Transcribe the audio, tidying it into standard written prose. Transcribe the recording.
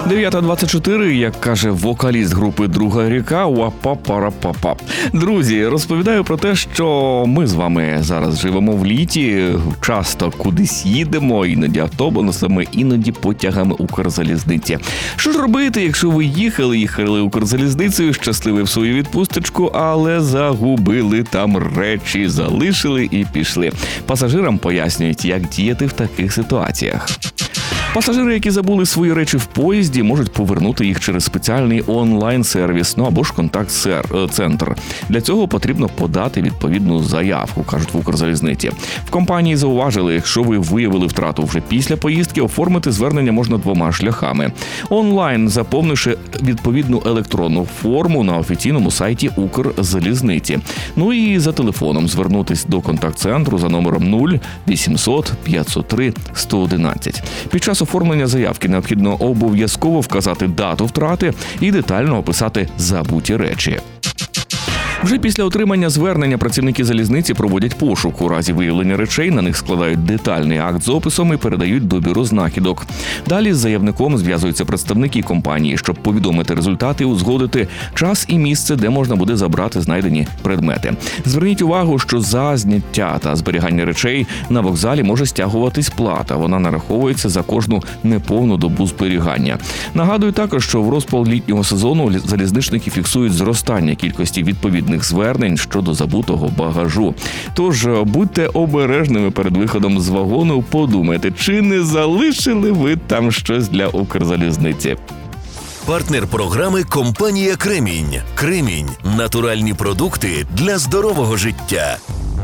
9:24, як каже вокаліст групи «Друга ріка», уапа-пара-па-па. Друзі, розповідаю про те, що ми з вами зараз живемо в літі, часто кудись їдемо, іноді автобусами, іноді потягами Укрзалізниці. Що ж робити, якщо ви їхали Укрзалізницею, щасливі в свою відпусточку, але загубили там речі, залишили і пішли? Пасажирам пояснюють, як діяти в таких ситуаціях. Пасажири, які забули свої речі в поїзді, можуть повернути їх через спеціальний онлайн-сервіс, або ж контакт-центр. Для цього потрібно подати відповідну заявку, кажуть в Укрзалізниці. В компанії зауважили, якщо ви виявили втрату вже після поїздки, оформити звернення можна двома шляхами. Онлайн, заповнивши відповідну електронну форму на офіційному сайті Укрзалізниці. Ну і за телефоном звернутись до контакт-центру за номером 0800 503 111. Під час оформлення заявки необхідно обов'язково вказати дату втрати і детально описати забуті речі. Вже після отримання звернення працівники залізниці проводять пошук. У разі виявлення речей на них складають детальний акт з описом і передають до бюро знахідок. Далі з заявником зв'язуються представники компанії, щоб повідомити результати і узгодити час і місце, де можна буде забрати знайдені предмети. Зверніть увагу, що за зняття та зберігання речей на вокзалі може стягуватись плата. Вона нараховується за кожну неповну добу зберігання. Нагадую також, що в розпал літнього сезону залізничники фіксують зростання кількості відповідних звернень щодо забутого багажу. Тож будьте обережними перед виходом з вагону, подумайте, чи не залишили ви там щось для Укрзалізниці. Партнер програми – компанія «Кремінь». «Кремінь» – натуральні продукти для здорового життя.